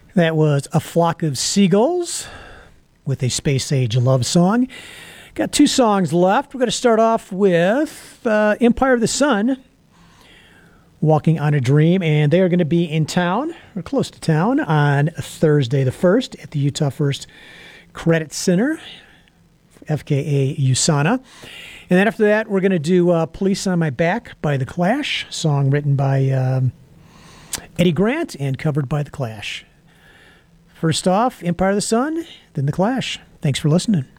That was A Flock of Seagulls with a Space Age love song. Got two songs left. We're going to start off with Empire of the Sun, Walking on a Dream, and they are going to be in town, or close to town, on Thursday the 1st at the Utah First Credit Center, FKA USANA. And then after that, we're going to do Police on My Back by The Clash, song written by Eddie Grant and covered by The Clash. First off, Empire of the Sun, then The Clash. Thanks for listening.